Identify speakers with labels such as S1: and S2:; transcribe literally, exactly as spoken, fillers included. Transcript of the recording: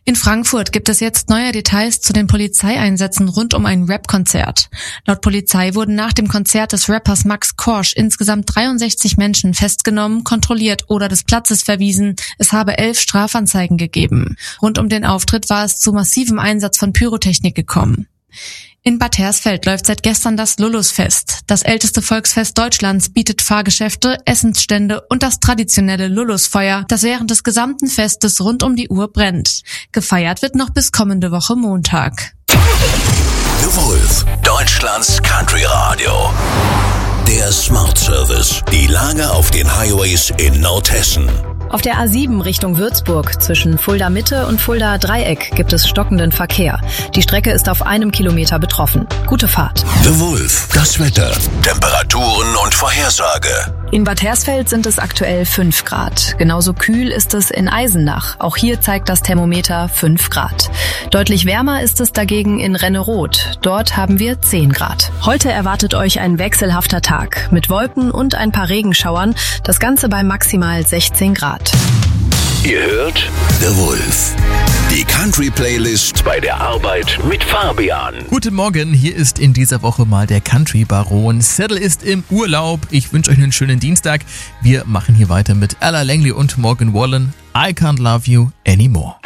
S1: In Frankfurt gibt es jetzt neue Details zu den Polizeieinsätzen rund um ein Rap-Konzert. Laut Polizei wurden nach dem Konzert des Rappers Max Korsch insgesamt dreiundsechzig Menschen festgenommen, kontrolliert oder des Platzes verwiesen. Es habe elf Strafanzeigen gegeben. Rund um den Auftritt war es zu massivem Einsatz von Pyrotechnik gekommen. In Bad Hersfeld läuft seit gestern das Lullusfest. Das älteste Volksfest Deutschlands bietet Fahrgeschäfte, Essensstände und das traditionelle Lullusfeuer, das während des gesamten Festes rund um die Uhr brennt. Gefeiert wird noch bis kommende Woche Montag.
S2: The Wolf, Deutschlands Country Radio. Der Smart Service. Die Lage auf den Highways in Nordhessen.
S3: Auf der A sieben Richtung Würzburg zwischen Fulda Mitte und Fulda Dreieck gibt es stockenden Verkehr. Die Strecke ist auf einem Kilometer betroffen. Gute Fahrt.
S2: The Wolf, das Wetter, Temperaturen und Vorhersage.
S3: In Bad Hersfeld sind es aktuell fünf Grad. Genauso kühl ist es in Eisenach. Auch hier zeigt das Thermometer fünf Grad. Deutlich wärmer ist es dagegen in Renneroth. Dort haben wir zehn Grad. Heute erwartet euch ein wechselhafter Tag mit Wolken und ein paar Regenschauern. Das Ganze bei maximal sechzehn Grad.
S2: Ihr hört The Wolf. Die Country-Playlist bei der Arbeit mit Fabian.
S4: Guten Morgen, hier ist in dieser Woche mal der Country-Baron. Saddle ist im Urlaub. Ich wünsche euch einen schönen Dienstag. Wir machen hier weiter mit Ella Langley und Morgan Wallen. I Can't Love You Anymore.